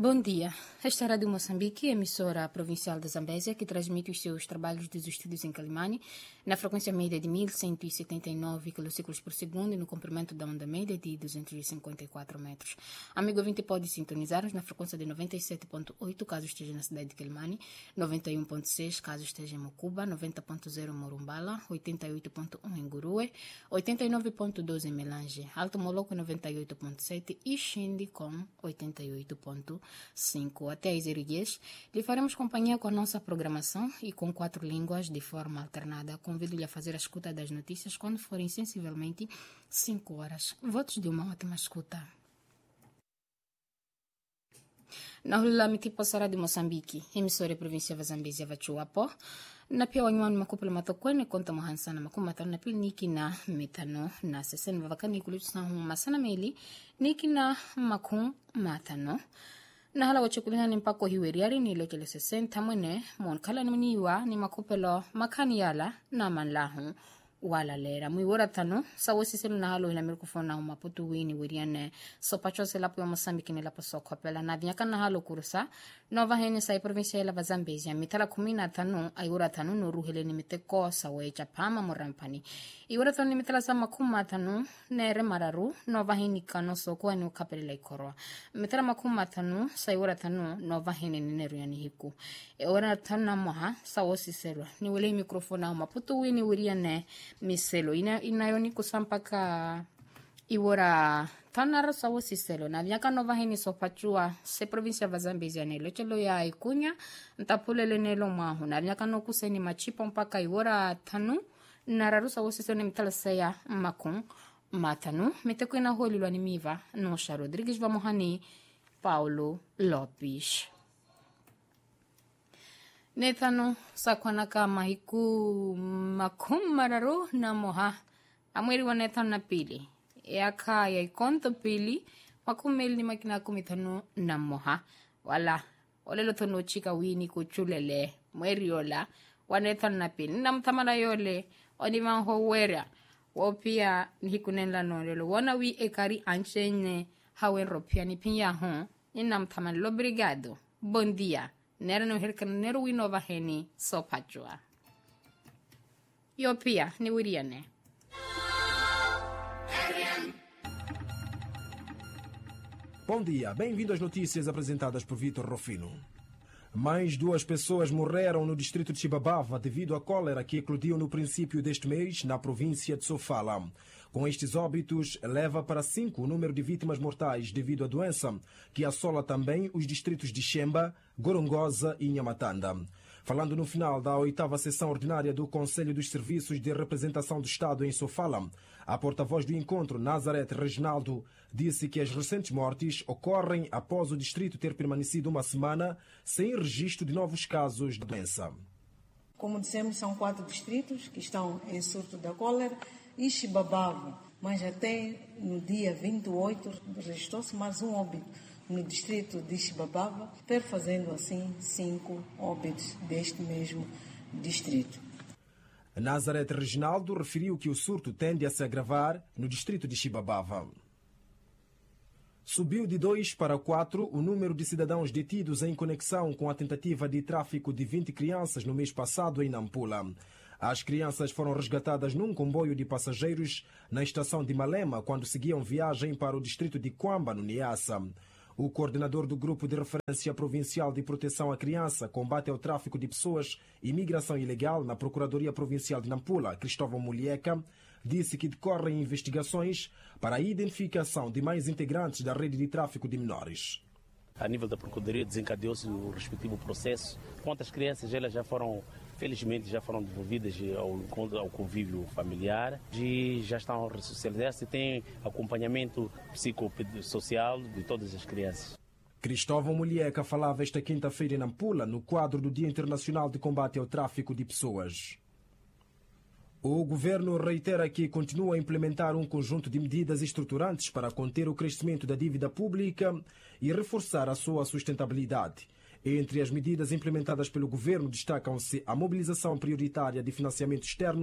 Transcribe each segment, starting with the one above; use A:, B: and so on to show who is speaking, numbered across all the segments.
A: Bom dia. Esta é a Rádio Moçambique, emissora provincial da Zambésia, que transmite os seus trabalhos dos estúdios em Quelimane, na frequência média de 1179 km por segundo e no comprimento da onda média de 254 metros. Amigo ouvinte, pode sintonizar-nos na frequência de 97.8, caso esteja na cidade de Quelimane, 91.6, caso esteja em Mocuba, 90.0 em Morumbala, 88.1 em Gurue, 89.2 em Melange, Alto Moloco 98.7 e Xindi com 88.5. Até às 10 lhe faremos companhia com a nossa programação e com 4 línguas de forma alternada. Convido-lhe a fazer a escuta das notícias quando forem sensivelmente 5 horas. Votos de uma ótima escuta. Na Hula Mitipossara de Moçambique, emissora província da Zambésia Vachuapo, na pia wanyuani makupila matokwene konta mohansana makumatano na pili niki na metano na sesen vavakani kulutusa masana meli niki na makun matano. Na hala wachukulina ni mpako hiweriari ni lokele sesen tamwene monkala ni mniwa ni makupelo makani yala na manlahu wala lera mwiwora tano sawo siselu na halo ila mikrofona umaputu wini wiriane so pacho se lapo ya Moçambique ni lapo soko pela na vinyaka na halo kurusa nova hene sa provincia ila Zambésia mitala 15 aiwora tano no ruhele ni miteko sawo echa pama morampani iwora tano ni mitala sa makuma tano nere mararu nova hene kano soko ni ukapele ikoro mitala makuma tano sa iwora tano nova hene ni neru yani hiku iwora tano na moha sawo siselu ni wile mikrofona umaputu wini wiriane miselo inayoni kusampaka iwora tanara sawo siselo na vyaka nova hini sopachua se provincia va Zambésia nelo chelo ya ikunya ntapulele nelo mahu na vyaka no kuseni machipo mpaka iwora tanu nararu sawo siselo ni mtalasaya makun matanu mitekwena holi lwa nimiva Nosha Rodrigues va mohani Paulo Lopes. Nethano sakwanaka mahiku makumararu na moha amweri wa nethano na pili eka ya ikonto pili makumeli ni makina kumitano na moha wala olelo tono chika wini kuchulele mweri ola wa nethano na pili na mtamana yole onimanho wera wopia nihikunenla nolelo wana wi ekari anchenye hawenro pia ni pinya hon ina mtamana lo brigado bon dia. Nera no herkana nero winova heni so pachua. Yo pia ni wiriane.
B: Bom dia, bem-vindo às notícias apresentadas por Vitor Rofino. Mais 2 pessoas morreram no distrito de Chibabava devido à cólera que eclodiu no princípio deste mês na província de Sofala. Com estes óbitos, eleva para 5 o número de vítimas mortais devido à doença, que assola também os distritos de Xemba, Gorongosa e Nhamatanda. Falando no final da 8ª sessão ordinária do Conselho dos Serviços de Representação do Estado em Sofala, a porta-voz do encontro, Nazareth Reginaldo, disse que as recentes mortes ocorrem após o distrito ter permanecido uma semana sem registro de novos casos de doença.
C: Como dissemos, são 4 distritos que estão em surto da cólera e Chibabava, mas até no dia 28 registrou-se mais um óbito no distrito de Chibabava, perfazendo assim 5 óbitos deste mesmo distrito.
B: Nazareth Reginaldo referiu que o surto tende a se agravar no distrito de Chibabava. Subiu de 2 para 4 o número de cidadãos detidos em conexão com a tentativa de tráfico de 20 crianças no mês passado em Nampula. As crianças foram resgatadas num comboio de passageiros na estação de Malema quando seguiam viagem para o distrito de Quamba, no Niassa. O coordenador do Grupo de Referência Provincial de Proteção à Criança, Combate ao Tráfico de Pessoas e Imigração Ilegal na Procuradoria Provincial de Nampula, Cristóvão Mulieca, disse que decorrem investigações para a identificação de mais integrantes da rede de tráfico de menores.
D: A nível da Procuradoria desencadeou-se o respectivo processo. Quantas crianças elas já foram, felizmente, já foram devolvidas ao convívio familiar e já estão a ressocializar-se e têm acompanhamento psicossocial de todas as crianças.
B: Cristóvão Mulieca falava esta quinta-feira em Nampula, no quadro do Dia Internacional de Combate ao Tráfico de Pessoas. O governo reitera que continua a implementar um conjunto de medidas estruturantes para conter o crescimento da dívida pública e reforçar a sua sustentabilidade. Entre as medidas implementadas pelo governo destacam-se a mobilização prioritária de financiamento externo,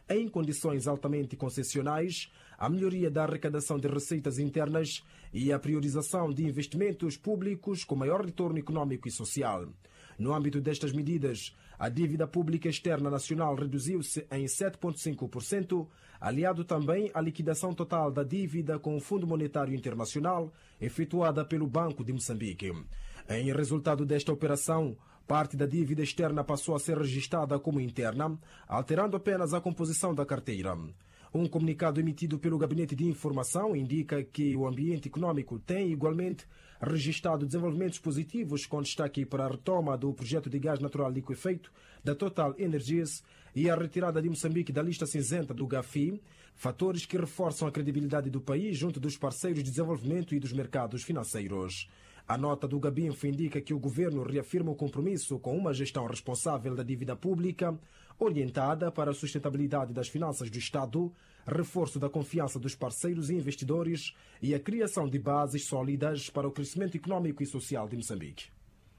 B: em condições altamente concessionais, a melhoria da arrecadação de receitas internas e a priorização de investimentos públicos com maior retorno econômico e social. No âmbito destas medidas, a dívida pública externa nacional reduziu-se em 7,5%, aliado também à liquidação total da dívida com o Fundo Monetário Internacional, efetuada pelo Banco de Moçambique. Em resultado desta operação, parte da dívida externa passou a ser registada como interna, alterando apenas a composição da carteira. Um comunicado emitido pelo Gabinete de Informação indica que o ambiente econômico tem igualmente registrado desenvolvimentos positivos, com destaque para a retoma do projeto de gás natural liquefeito da Total Energies e a retirada de Moçambique da lista cinzenta do GAFI, fatores que reforçam a credibilidade do país junto dos parceiros de desenvolvimento e dos mercados financeiros. A nota do Gabinfo indica que o governo reafirma o compromisso com uma gestão responsável da dívida pública, orientada para a sustentabilidade das finanças do Estado, reforço da confiança dos parceiros e investidores e a criação de bases sólidas para o crescimento econômico e social de Moçambique.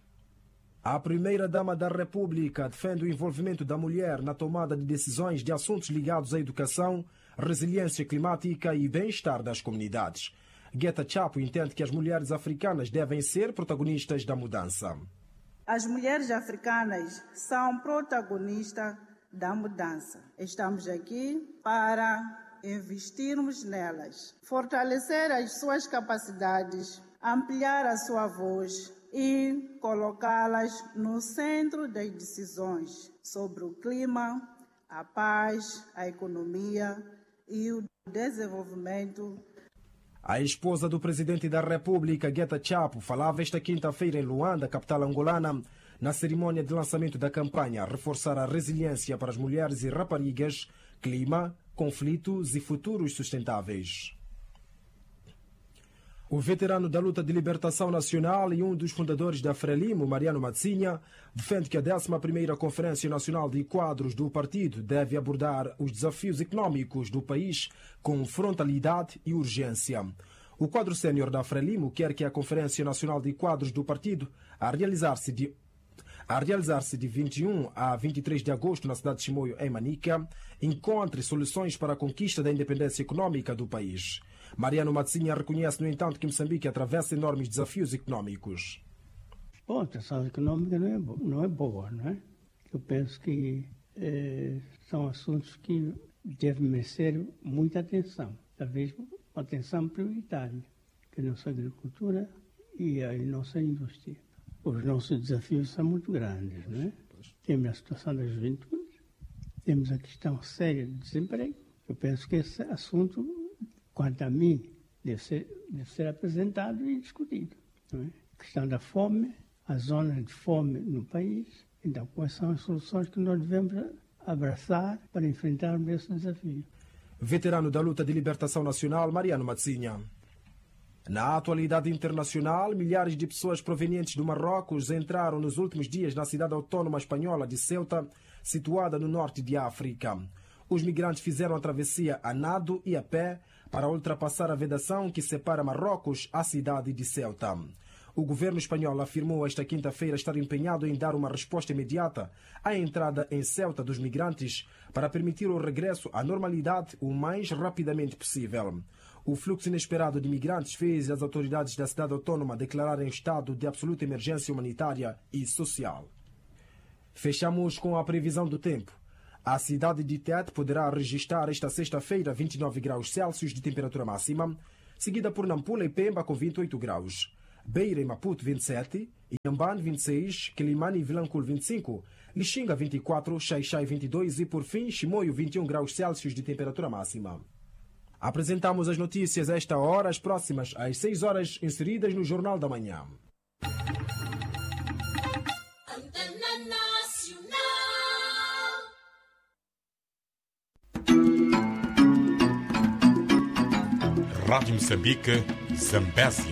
B: A primeira-dama da República defende o envolvimento da mulher na tomada de decisões de assuntos ligados à educação, resiliência climática e bem-estar das comunidades. Geta Chapo entende que as mulheres africanas devem ser protagonistas da mudança.
E: As mulheres africanas são protagonistas da mudança. Estamos aqui para investirmos nelas, fortalecer as suas capacidades, ampliar a sua voz e colocá-las no centro das decisões sobre o clima, a paz, a economia e o desenvolvimento.
B: A esposa do presidente da República, Geta Chapo, falava esta quinta-feira em Luanda, capital angolana, na cerimônia de lançamento da campanha Reforçar a Resiliência para as Mulheres e Raparigas, Clima, Conflitos e Futuros Sustentáveis. O veterano da luta de libertação nacional e um dos fundadores da Frelimo, Mariano Matsinha, defende que a 11ª Conferência Nacional de Quadros do partido deve abordar os desafios econômicos do país com frontalidade e urgência. O quadro sénior da Frelimo quer que a Conferência Nacional de Quadros do partido, a realizar-se de 21 a 23 de agosto na cidade de Chimoio, em Manica, encontre soluções para a conquista da independência econômica do país. Mariano Matsinha reconhece, no entanto, que Moçambique atravessa enormes desafios econômicos.
F: Bom, a situação econômica não é boa, não é? Eu penso que são assuntos que devem merecer muita atenção, talvez uma atenção prioritária, que é a nossa agricultura e a nossa indústria. Os nossos desafios são muito grandes, não é? Temos a situação da juventude, temos a questão séria do desemprego. Eu penso que esse assunto, quanto a mim, deve ser apresentado e discutido. Não é? A questão da fome, as zonas de fome no país. Então, quais são as soluções que nós devemos abraçar para enfrentarmos esse desafio?
B: Veterano da luta de libertação nacional, Mariano Matsinha. Na atualidade internacional, milhares de pessoas provenientes do Marrocos entraram nos últimos dias na cidade autónoma espanhola de Ceuta, situada no norte de África. Os migrantes fizeram a travessia a nado e a pé para ultrapassar a vedação que separa Marrocos à cidade de Ceuta. O governo espanhol afirmou esta quinta-feira estar empenhado em dar uma resposta imediata à entrada em Ceuta dos migrantes para permitir o regresso à normalidade o mais rapidamente possível. O fluxo inesperado de migrantes fez as autoridades da cidade autónoma declararem estado de absoluta emergência humanitária e social. Fechamos com a previsão do tempo. A cidade de Tete poderá registrar esta sexta-feira 29 graus Celsius de temperatura máxima, seguida por Nampula e Pemba com 28 graus. Beira e Maputo 27, Inhambane 26, Quilimane e Vilanculo 25, Lixinga 24, Xai-Xai 22 e por fim Chimoio 21 graus Celsius de temperatura máxima. Apresentamos as notícias a esta hora, as próximas às 6 horas, inseridas no Jornal da Manhã.
G: Rádio Moçambique, Zambésia.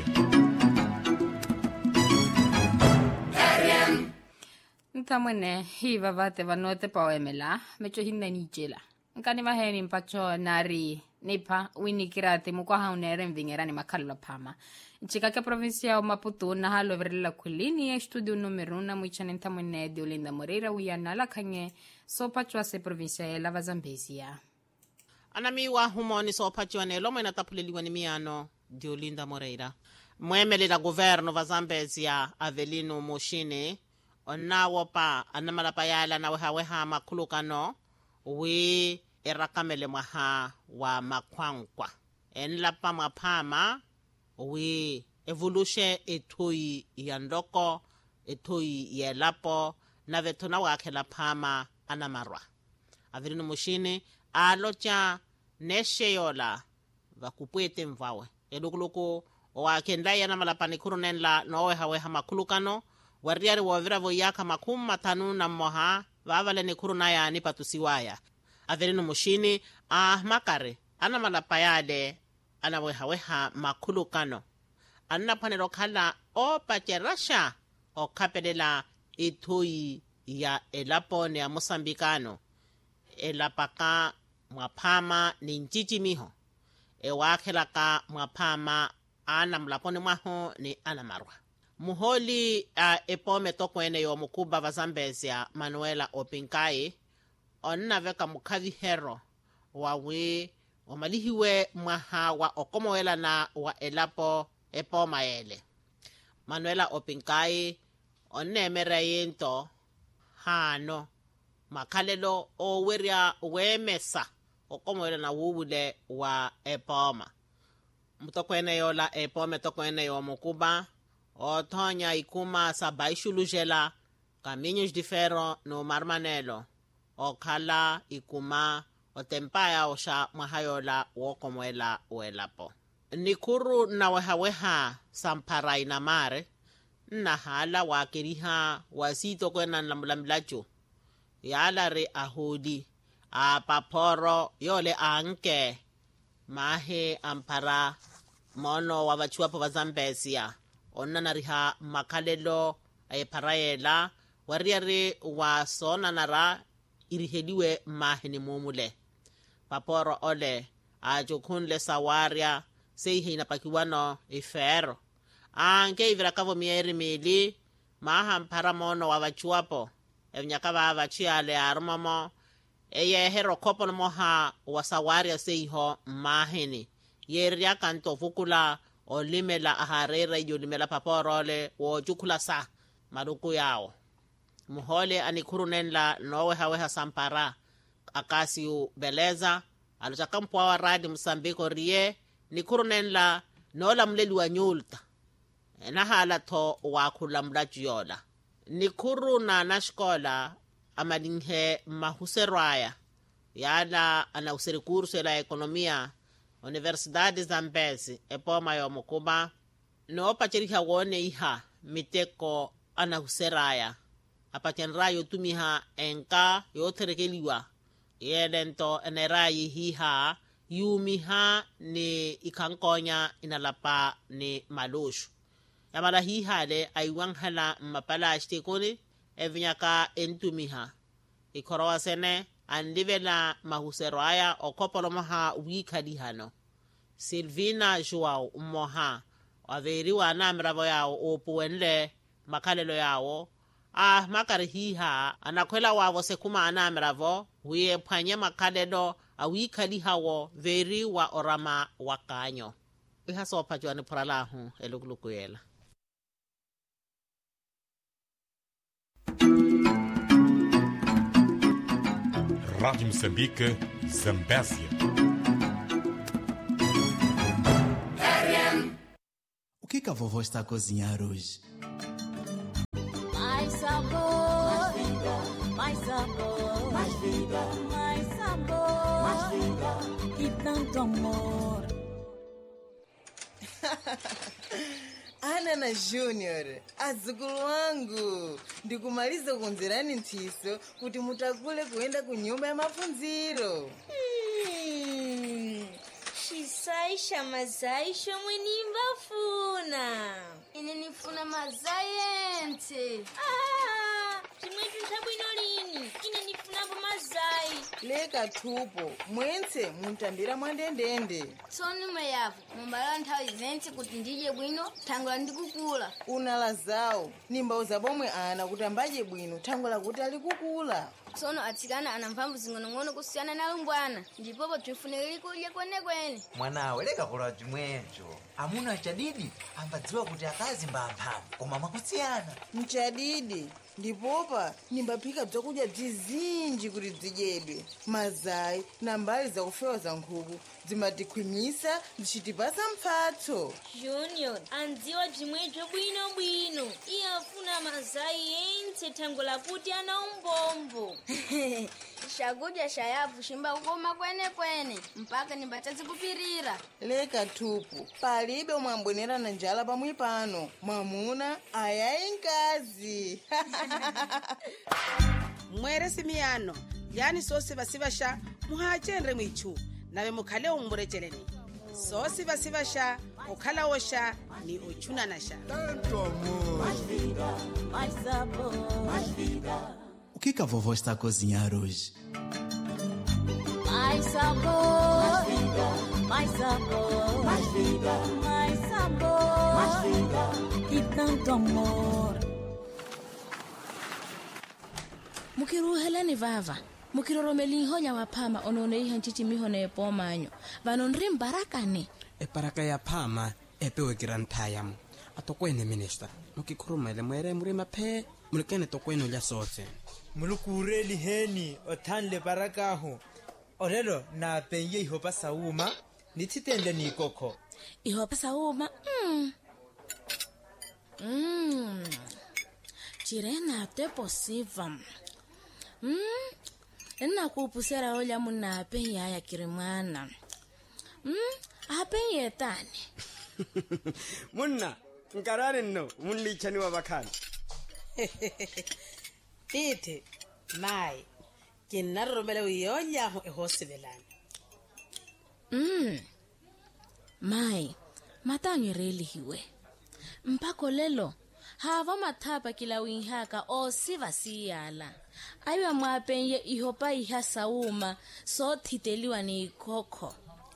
A: Ntamane hiva vate vanote pa emela mecho hinna ni jela nkani maheni mpacho nari nipa winikirate mukwa haunere mvingerani makalula pama nchikake provinsia ya Maputo na halo verela kulini ya studio numero 1 mwichane mwene Diolinda Moreira uyanala kanye sopachwa se provinsia ya Lava Zambezia
H: anamiwa humoni sopachwa nelo mwena tapuleliwa ni miano Diolinda Moreira mwemelera governo va Zambezia Avelino Moshini onawopa anamalapayala na weha makulukano wi erakamele mwaha wa makwankwa enlapa mwapama wi evolution etoi ya ndoko etoi ya lapo na vetona wakela pama anamarwa Avelino Moshini alocha nesheyola vakupwete mvawe elukuluku wakendaya na malapani kurunenla noweha makulukano wariari wavira voyaka makumi matano na moha vavale ni kurunaya ni patusiwaya Avelino Moshini makare ana malapayale ana weha makulukano anna panelo khala opacherasha okapelela ithui ya elapone ya Mosambikano elapaka mwapama ni njiji miho ewakhelaka mwapama ana mlapone mwaho ni ana marwa muholi epome tokwene yo mukuba va Zambezia Manuela Opinkai onna veka mukavihero wawe omalihiwe mwaha wa okomowela na wa elapo epoma ele Manuela Opinkai onnemera yento hano makalelo oweria wemesa okomowela na wuwule wa epoma mutokwene yola epome tokwene yo mukuba otonya ikuma sabaishulujela caminhos de ferro no marmanelo okhala ikuma otempaya osha mwahayola wokomwela uelapo nikuru na weha samparai na mare na hala wakiriha wasito kwena nlamlamlacho yalare ahudi apaporo yole anke mahe ampara mono wavachuapo va Zambezia onnanariha makalelo ayeparaela wariari wa sonanara iriheliwe mahini mumule paporo ole ajokunle sawaria seihe inapakiwano ifero anke ivirakavo mieri mili maha mpara mono wavachuapo evnyaka vavachiale arumamo eyehero kopo moha wasawaria seiho mahini yeria kanto fukula olimela aharera yolimela paporole wojukula sa maruku yao muhole anikurunenla noweha sampara akasiu beleza aluchakampo wa radi Msambiko rie nikurunenla nola mleli wa nyulta nahala to wakula mlachu yola nikuru na nashkola amadinhe mahuserwaya yala ana usiri kursu la ekonomia Universidade Zambezi epoma yo mukuba no pachiriha wone iha miteko ana huseraya apachenra yo tumiha enka yo terekeliwa yelento enerayi hiha yumiha ni ikankonya inalapa ni malushu yamala hiha le aiwanghala mapala ashtikuni evinyaka entumiha ikorowa sene andivela mahuseraya okopolo moha wikadihano Silvina Joao moha averiwa na mravo yao opuwenle makalelo yao makarihiha anakwela wavo sekuma ana mravo huye panye makalelo awikadihawo veri wa orama wakanyo ihaso pajwani pralahu elukulukuyela
G: Rádio Moçambique, Zambésia.
I: O que a vovó está a cozinhar hoje?
J: Mais sabor, mais vida, mais sabor, mais vida, mais sabor, mais vida e tanto amor.
K: Ana Junior, azukulu wangu, ndikumaliza kunzirani ntiso kuti mutakule kuenda kunyumba ya mafunziro.
J: Shisaisha mazaisha mwenimba funa. Inenifuna mazayente. Chimwetu ntabwino lini, inenifuna mazai.
K: leka thupo mwense muntambira mwandendende
L: tsono mweyavu mumbala nthawi zentse kuti ndidye bwino thangula ndikukula
K: unala zawo nimbauza pomwe ana kuti ambaje bwino thangula kuti ali kukula
L: tsono atsikana ana mphamvu zing'onong'ono kusiyana na lumbwana ndipopo tifunire kudya kwenekwene
M: mwanawe leka kula chimwecho amuna chadidi ambadziwa kuti akazi mba amphamvu koma makusiyana
K: mchadidi ndipopa nimbaphika bzakudya bzizinji kuti dzidyedwe mazayi na mbali zakufewa za nkhuku zimatikhwimisa zichitipasa mphatso
N: junior andziwa bzimwecho bwinobwino iye afuna mazayi yentse thangula kuti ana umbombo
L: shakudya shayavu shimbakukoma kwenekwene mpaka nimbatazikupirira
K: leka thupu palibe umwambwenerana njala pamwe pano mwamuna ayayi nkazi
O: mwere simiyano yani sosi vasivasha muhachenre mwichu nave mukhale umburejeleni sosi vasivasha ukhala osha ni uchunanasha
I: O que a vovó está a cozinhar hoje?
J: Mais sabor, mais vida, mais sabor, mais vida, mais sabor, mais vida e tanto amor.
P: mukiruheleni vava mukiroromeli ihonya waphama onone iha ntchichi mihone epomanyo vanonri mbarakane
Q: eparaka ya phama epewe kiranthayam atokwene minister mukikhurumele mwere muri maphe mulikene tokwene lya sotse
R: mulukureli heni othanle parakaho orelo na penye ihopa sauma nithitende nikokho
P: ihopa sauma chirena te posiva enakupusera olya muna apenya ya kirimwana apenya tani
Q: munna nkarare no munlichani wa bakhana
O: tite mai kinaromele uyonya ho ehosibelana
P: mai matangireli hiwe mpako lelo hava mathapa kila winhaka o siva siyala aywa mwapenye ihopa iha sauma so thiteliwa ni ikokho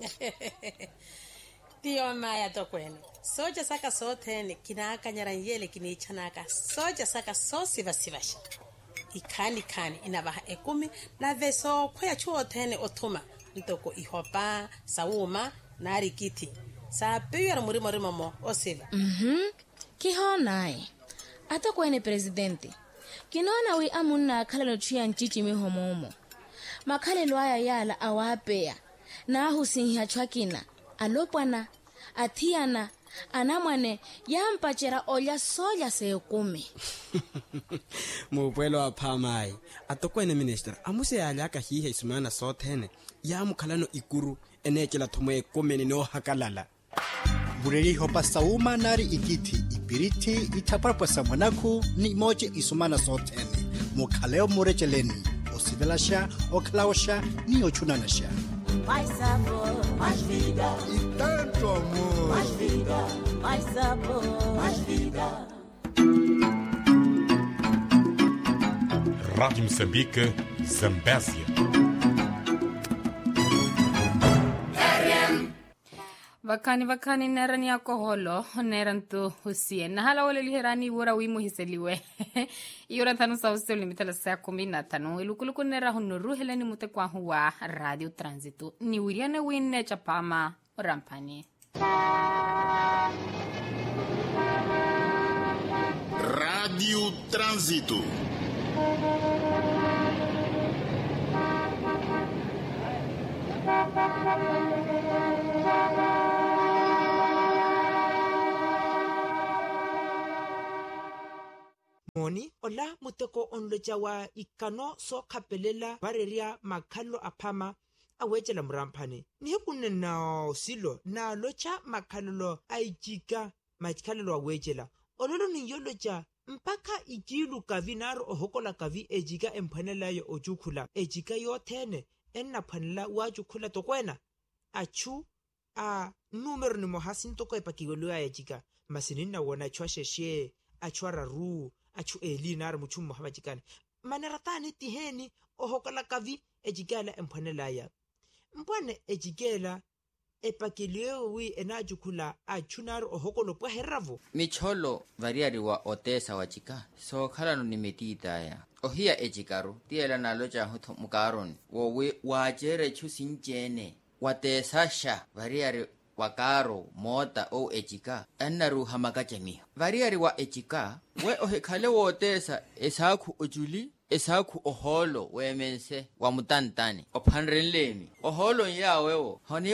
O: tiyo maya tokwene soja saka sothene kinaka nyaranyele kinichanaka soja saka so siva sivasha ikhani inabaha 10 na veso khoya chuothene othuma ntoko ihopa sauma nari kiti sa peyara murimo rimomo osiva
P: kihonai ata kwene presidente kinona wi amunna khalelo chiya nchichi mihomomo makhalelo aya yala awapea na husinha chwakina alopwana athiana anamwane yampachera olya soya se10
Q: mupwelo aphamai atokwene minister amuse alaka hihe isumana sothene ya mukhalano ikuru enekela thomo 10 no hakalala
S: bureri hopa sauma nari ikiti ipiriti itaparpa samanaku ni moje isumana sothene mukhaleo murejeleni osivelasha oklaosha ni ochunanasha
J: Mais sabor, mais vida
S: e tanto amor.
J: Mais vida, mais sabor, mais vida.
G: Rádio Moçambique, Zambésia.
A: vakani nerani yako holo nerantu husie nahala wale liherani wora wimu hiseliwe yora tanu sauste limitala saa 15 ilukuluku nera honuru heleni mute kwa huwa radio transitu ni wiriane winne chapama rampani
T: Radio Trânsito.
O: moni ola muteko onloja wa ikano so khapelela bareria makhalo aphama awetshela murampane ni kunne na silo na locha makhalolo aijika makhalolo awetshela ololo ni yolocha mpaka ikilu kavinaro ohokola kavi ejika emphanelayo ojukhula ejika yothene enna phanela wajukhula tokwena achu a numero ni mohasinto ko epakiwelo ejika masinina wona chwasheshe achwara ru achu elinar muchum mohabajikane maneratani tiheni ohokola kavi ejikela empwanelaya mpwane ejikela epakiliwe enajukula achunar ohokolo pwa heravo
U: micholo variariwa otesa wachika so khalano nimetitaya ohia ejikaru tiela nalocha hutho mukaron wowe wajere chusinjene watesasha variari wakaro mota o ejika annaru hamakachami variari wa ejika we ohekhale wotesa esakhu ojuli esakhu oholo wemense wa mutantani ophanrenlemi oholo yawewo honi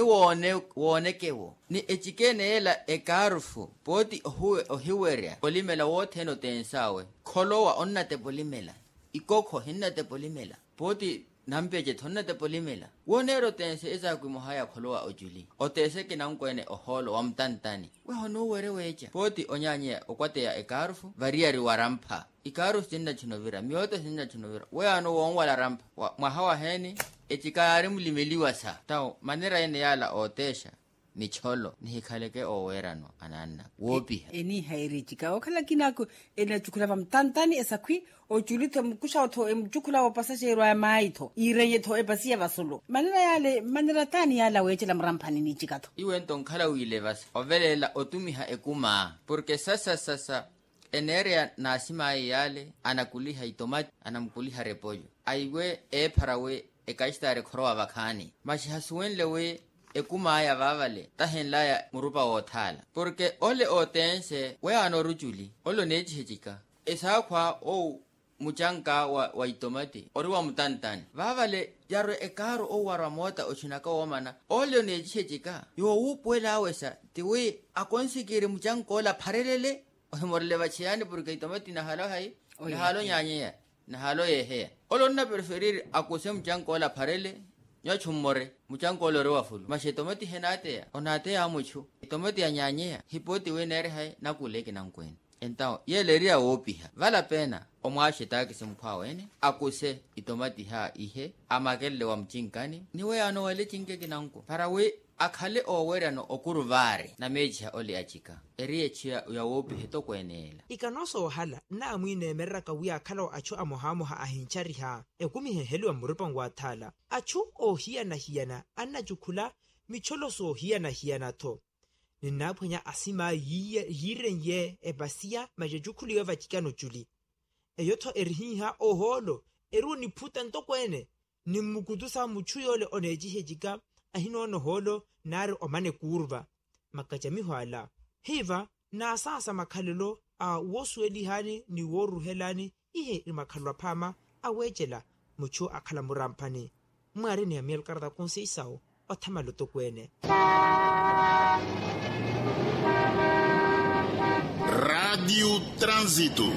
U: wonekewo ni ejikeneela ekarufu poti ohiweria polimela wotheno tensawe kholowa onnate polimela ikokho hinnate polimela poti nampeje thonnate polimela wonero tense esakhu mohaya kholowa ojuli otese kinankwene oholo wa mtantani we hono were wecha poti onyanye okwateya ekarufu variari warampha ikaru sinna chinovira mioto sinna chinovira we ano wonwala rampa mwahawa heni echikari mulimeliwa sa tao manera ene yala otesha micholo nihikhaleke owerano ananna wopi
V: eni hairi chika okhala kinako ena chukula va mtantani esakhi ojulitho mkusha otho emchukula opasashero ya maitho ireyetho epasia vasolo manera tani yala wechela mramphani ni chikato
U: iwe ntonkhala uile vas ovelela otumiha ekuma porque sasa enerea nasimai yale anakuliha itomati anamkuliha repollo aiwe epharawe ekaistare khorowa vakhani mashihasuwenlewe ekumaya vavale tahenlaya murupa othala porque ole otense we anorujuli olo nejihejika esakhwa o muchanka wa itomati ori wa mutantani vavale yaro ekaro o warwa mota ochinaka omana ole nejihejika yo upwela awesa tiwe akonsikiri muchankola pharelele ohimorle vachiyani porque itomati nahalo hai nahalo nyanyea nahalo yehe olonna preferir akuse muchankola pharele nyochummore muchankolo ro wafulu mashetomati henate onate amuchu itomati anyanyea hipoti wenere hai nakuleke nankwene entao yeleria wopiha vala pena omwashitaki simkwa wene akuse itomati ha ihe amakelle wa mchinkani niwe ano wale chinkeke nanko para we akhale owerano okuruvare na mejiha oli achika eriye chia ya wopihe tokwenela
O: ikanoso ohala na amwine emerraka wi akhalo achu amohamoha ahinchariha ekumiheheliwa murupangwa thala achu ohiyana annajukhula micholoso ohiyana tho ninaphonya asima yirenye ebasia majejukhuliwe vachikano juli eyotho erihiha oholo eru niphuta ntokwene nimmukutusa muchuyole onejihejika ahinono holo nari omane kurva makachamihuala hiva na sasa makhalelo a wosuelihani ni woruhelani ihe imakhalwa phama awejela muchu akhala muramphani mwari ni amiel karda konse isao othamaloto kwene
T: Radio Trânsito.